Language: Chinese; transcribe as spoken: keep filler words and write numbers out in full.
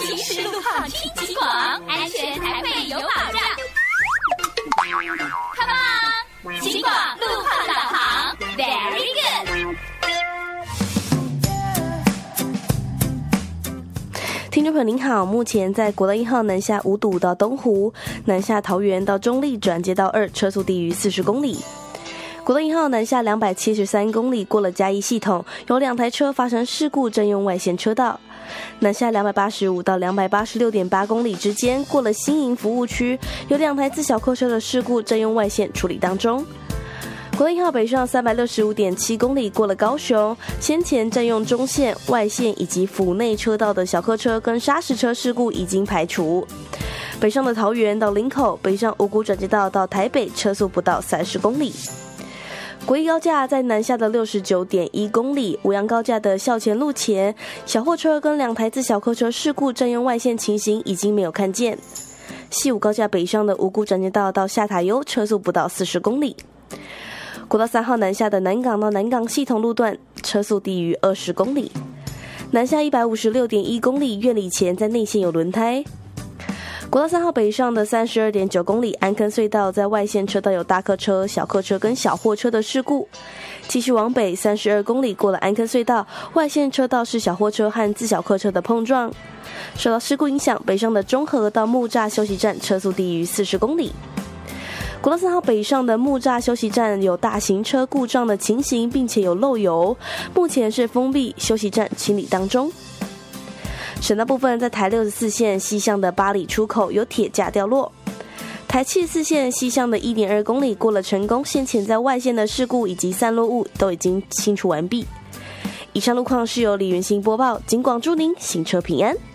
行驶路况听警广，安全才会有保障。Come on， 警广路况导航 ，Very good。 听众朋友您好，目前在国道一号南下五堵到东湖，南下桃园到中立转接道二，车速低于四十公里。国道一号南下两百七十三公里，过了嘉义系统，有两台车发生事故，正用外线车道。南下两百八十五到两百八十六点八公里之间，过了新营服务区，有两台自小客车的事故，正用外线处理当中。国道一号北上三百六十五点七公里，过了高雄，先前占用中线、外线以及府内车道的小客车跟砂石车事故已经排除。北上的桃园到林口，北上五股转接道到台北，车速不到三十公里。国一高架在南下的六十九点一公里，五杨高架的校前路前，小货车跟两台自小客车事故占用外线情形已经没有看见。西五高架北上的五股转接道到下塔悠，车速不到四十公里。国道三号南下的南港到南港系统路段，车速低于二十公里。南下一百五十六点一公里，苑里前在内线有轮胎。国道三号北上的三十二点九公里，安坑隧道在外线车道有大客车、小客车跟小货车的事故。继续往北三十二公里，过了安坑隧道，外线车道是小货车和自小客车的碰撞。受到事故影响，北上的中和到木栅休息站车速低于四十公里。国道三号北上的木栅休息站有大型车故障的情形，并且有漏油，目前是封闭休息站清理当中。省道部分，在台六十四线西向的八里出口有铁架掉落。台七十四线西向的 一点二公里，过了成功，先前在外线的事故以及散落物都已经清除完毕。以上路况是由李云兴播报，警广祝您行车平安。